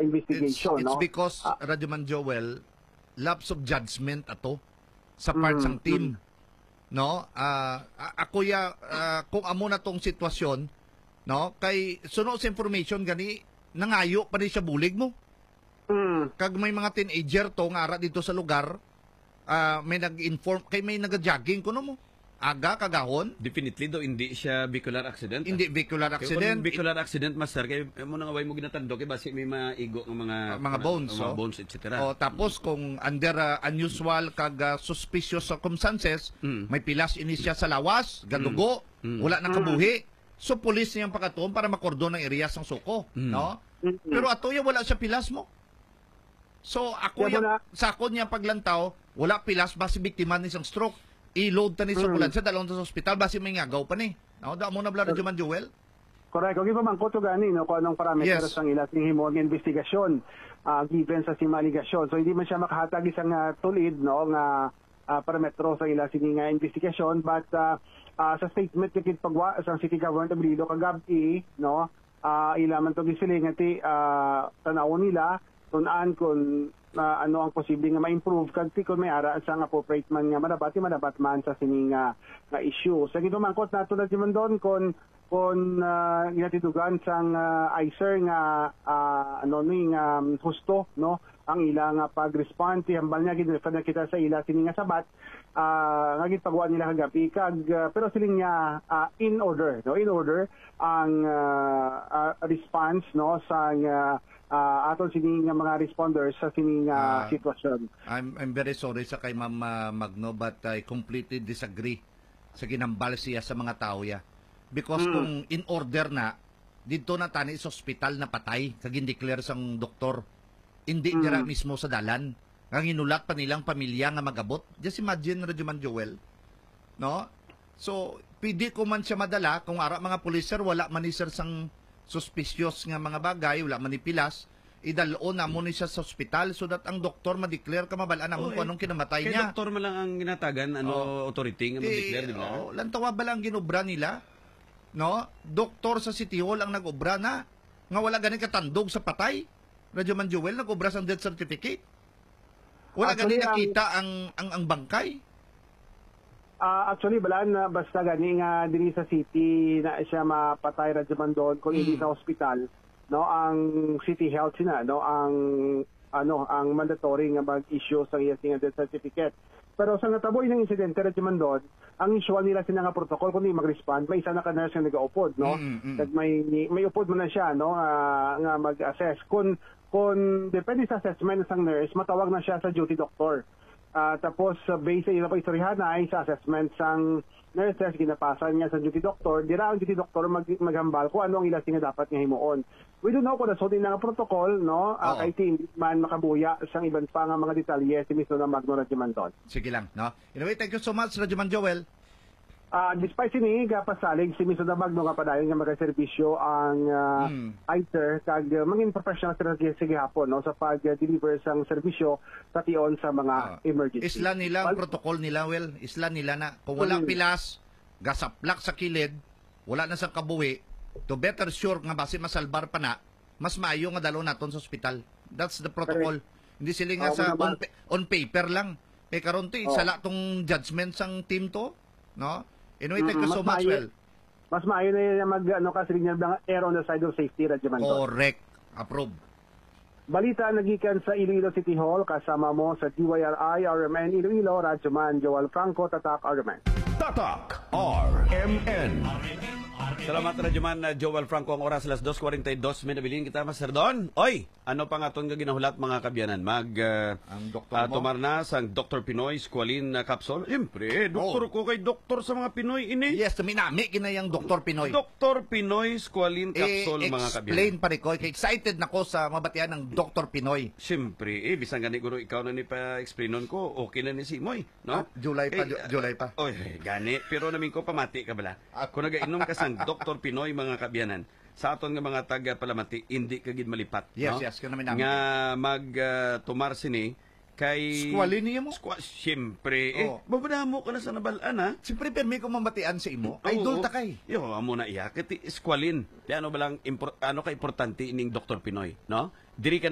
investigation. It's no? because, Radyoman Joel, lapse of judgment ato sa parts ng team. No? Ako kung amo na tong sitwasyon, no? Kay suno sa information gani nangayo pa rin siya bulig mo. Kag may mga teenager to nga ara dito sa lugar, may nag-inform kay may nag-jogging kuno mo. Aga kagahon. Definitely do hindi siya vehicular accident. Hindi vehicular accident. Kung vehicular accident, master, kay mo nang away mo ginatando kay basi may maigo ng mga bones, mga bones etc. Tapos kung under unusual kag suspicious circumstances, may pilas ini siya sa lawas, gadugo, wala nang kabuhi. So police niyang pakatuon para makordon ang areas ng suko, no? Pero atoya wala siya pilas mo. So ako sa ako niya paglantaw, wala pilas basi biktima ni isang stroke. I-load ta ni sa ambulansya, dalawang sa ospital, basi may ngagaw pa ni. No, da mo na bla Radyoman Joel. Correct. Okay pa man ko to gani no kung anong parameters ang ilas ni himo ang investigasyon given sa simaligasyon. So hindi man siya makahatag isang tulid no nga parametro sa ilas ni nga investigasyon, but sa statement kit pagwa sa City Government of Iloilo kagabi no ilaman to gisiling ati tanawon nila tunan kung ano ang posible nga ma-improve kagti kung may ara sa nga appropriate man nga madapat man sa sining nga issue. Sa gito mangkot nato na doon kung ginatidugan sang ICER nga husto no ang ilang pag-respond ti hambal niya gid kita sa ila sining nga sabat nga gipagawa nila kagabi pero siling niya in order ang response no sa aton sining mga responders sa sining sitwasyon. I'm very sorry sa kay Ma'am Magno, but I completely disagree sa ginambal siya sa mga tao ya. Because kung in order na dito na tani sa ospital na patay kag declare sang doktor, hindi dira mismo sa dalan. Ang inulat pa nilang pamilya nga magabot. Just imagine, Radyoman Joel, no? So pwede ko man siya madala kung ara mga policer wala man ni sir sang suspicious nga mga bagay, wala manipilas, idaloon na mo ni siya sa ospital so that ang doktor ma-declare ka mabalaan na kung anong kinamatay niya. Kaya doktor man lang ang ginatagan, authority nga ma-declare, di ba? Lantawa ba lang ginobra nila? No? Doktor sa City Hall ang nag-obra na. Nga wala ganing katandog sa patay. Radyoman Joel, nag-obra sa death certificate. Wala ganing nakita ang bangkay. Actually, balaan na basta gani nga diri sa city na siya mapatay Radyoman doon kung hindi sa hospital, no, ang city health sina, no, ang mandatory nga mag-issue sa iyang death certificate. Pero sa nataboy ng insidente Radyoman doon, ang usual nila sina nga protocol kundi mag-respond, may isa na ka-nurse nga nag-upod, no. Kag may upod mo na siya, no, nga mag-assess kung depende sa assessment ng nurse, matawag na siya sa duty doctor. Tapos based sa ilang istoryahan na ay sa assessment sang nurses ginapasan niya sa duty doctor, dira ang duty doctor maghambal kung ano ang ilang nga dapat nga himuon. We do know kung nasulti na nga protocol, no, kay hindi man makabuya sang iban pa nga mga detalye si Mr. Magno Radyoman doon. Sige lang, no. Anyway, thank you so much Radyoman Joel. Despite sini pasalig si Mr. Magno nga padayon nga magaserbisyo ang ICER kag mangin professional strategy sige hapon no sa pag-deliver sang serbisyo sa tion sa mga emergency. Isla nila ang protocol nila, isla nila na kung walang pilas, gasaplak sa kilid, wala na sa kabuhi, to better sure nga basi masalbar pa na, mas maayo nga dalo naton sa ospital. That's the protocol. Hindi sila nga sa on paper lang. Kay karon to sala tong judgment sang team to, no? Anyway, thank you so much, Mas maayo na mag signal ng air on the side of safety, Radyoman. Correct. Approve. Balita nagikan sa Iloilo City Hall, kasama mo sa DYRI RMN Iloilo, Radyoman Joel Franco, Tatak RMN. Tatak RMN. Salamat Radyoman Joel Franco, ang oras alas 2:42 minabilin kita Master Don. Oy, ano pa nga itong ginahulat mga kabyanan? Ang doktor mo? Tumar na sang Dr. Pinoy Squalene Capsule. Siyempre, doktor ko kay doktor sa mga Pinoy ini. Yes, minami ginayang Dr. Pinoy. Dr. Pinoy Squalene Capsule mga kabyanan. Explain pa rin ko. Excited na ko sa mabatian ng Dr. Pinoy. Siyempre, bisan gani guro ikaw na ni pa-explainon ko, okay na ni si Moy, no? July pa. Oy, gani. Pero namin ko pamati ka bala. Kung nagainom ka sang Dr. Pinoy mga kabyanan, sa aton nga mga taga-palamati, hindi kagid malipat. Yes, no? yes. Namin. Nga mag-tumar sini kay... Squalene niya mo? Siyempre. Babada mo ka na sa nabalaan, ha? Siyempre, permi ko mamatian sa imo. Idol ta kay. Yo, amo na iya. Kati Squalene. Di ano ba lang, ano ka importante ining Dr. Pinoy, no? Diri ka